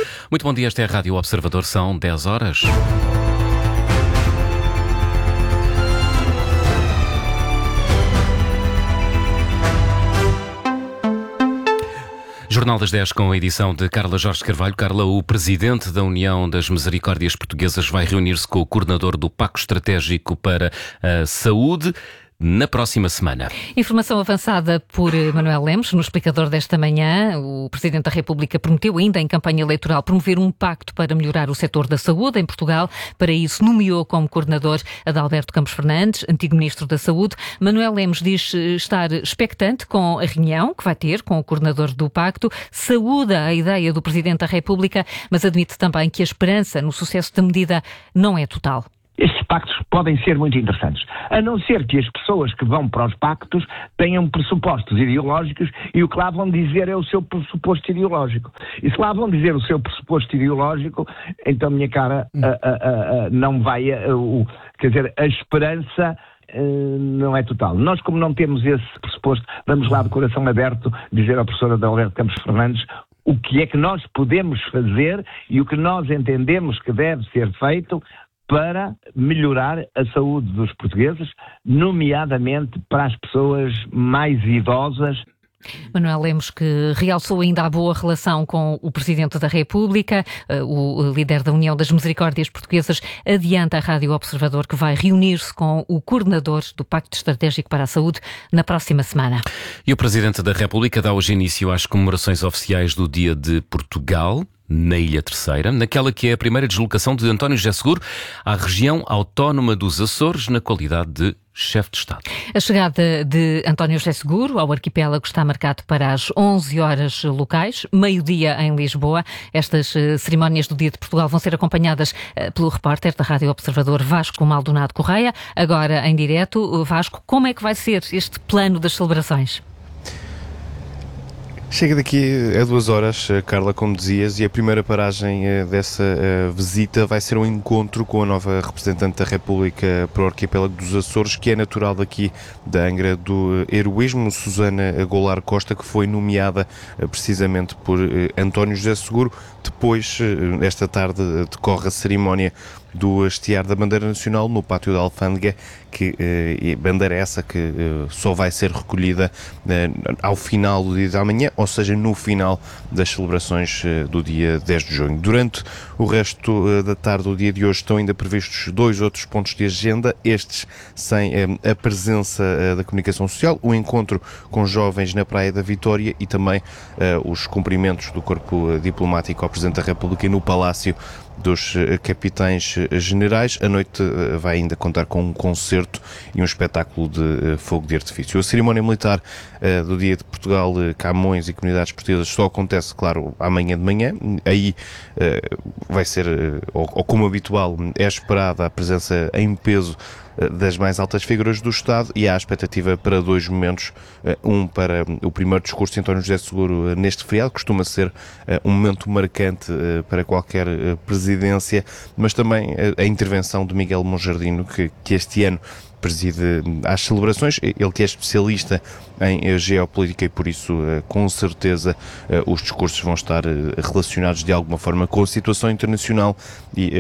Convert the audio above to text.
Muito bom dia, esta é a Rádio Observador, são 10 horas. Jornal das 10 com a edição de Carla Jorge Carvalho. Carla, o presidente da União das Misericórdias Portuguesas vai reunir-se com o coordenador do Pacto Estratégico para a Saúde na próxima semana. Informação avançada por Manuel Lemos, no explicador desta manhã. O Presidente da República prometeu ainda em campanha eleitoral promover um pacto para melhorar o setor da saúde em Portugal. Para isso, nomeou como coordenador Adalberto Campos Fernandes, antigo Ministro da Saúde. Manuel Lemos diz estar expectante com a reunião que vai ter com o coordenador do pacto. Saúda a ideia do Presidente da República, mas admite também que a esperança no sucesso da medida não é total. Estes pactos podem ser muito interessantes, a não ser que as pessoas que vão para os pactos tenham pressupostos ideológicos e o que lá vão dizer é o seu pressuposto ideológico. E se lá vão dizer o seu pressuposto ideológico, então, minha cara, não vai... quer dizer, a esperança... não é total. Nós, como não temos esse pressuposto, vamos lá de coração aberto dizer ao professor Adalberto Campos Fernandes o que é que nós podemos fazer e o que nós entendemos que deve ser feito para melhorar a saúde dos portugueses, nomeadamente para as pessoas mais idosas. Manuel Lemos, que realçou ainda a boa relação com o Presidente da República, o líder da União das Misericórdias Portuguesas, adianta à Rádio Observador que vai reunir-se com o coordenador do Pacto Estratégico para a Saúde na próxima semana. E o Presidente da República dá hoje início às comemorações oficiais do Dia de Portugal, na Ilha Terceira, naquela que é a primeira deslocação de António José Seguro à região autónoma dos Açores, na qualidade de chefe de Estado. A chegada de António José Seguro ao arquipélago está marcado para as 11 horas locais, meio-dia em Lisboa. Estas cerimónias do Dia de Portugal vão ser acompanhadas pelo repórter da Rádio Observador, Vasco Maldonado Correia. Agora em direto, Vasco, como é que vai ser este plano das celebrações? Chega daqui a 2 horas, Carla, como dizias, e a primeira paragem dessa visita vai ser um encontro com a nova representante da República para o arquipélago dos Açores, que é natural daqui da Angra do Heroísmo, Susana Goulart Costa, que foi nomeada precisamente por António José Seguro. Depois, esta tarde, decorre a cerimónia do hastear da bandeira nacional no pátio da Alfândega, bandeira essa que só vai ser recolhida ao final do dia de amanhã, ou seja, no final das celebrações do dia 10 de junho. Durante o resto da tarde do dia de hoje estão ainda previstos 2 outros pontos de agenda, estes sem a presença da comunicação social, o encontro com jovens na Praia da Vitória e também os cumprimentos do corpo diplomático ao Presidente da República e no Palácio dos Capitães Generais. A noite vai ainda contar com um concerto e um espetáculo de fogo de artifício. A cerimónia militar do Dia de Portugal, Camões e comunidades portuguesas só acontece, claro, amanhã de manhã. Aí vai ser, ou como habitual, é esperada a presença em peso das mais altas figuras do Estado e há a expectativa para 2 momentos, um para o primeiro discurso de António José Seguro neste feriado, costuma ser um momento marcante para qualquer presidência, mas também a intervenção de Miguel Monjardino, que este ano preside às celebrações, ele que é especialista em geopolítica e por isso com certeza os discursos vão estar relacionados de alguma forma com a situação internacional e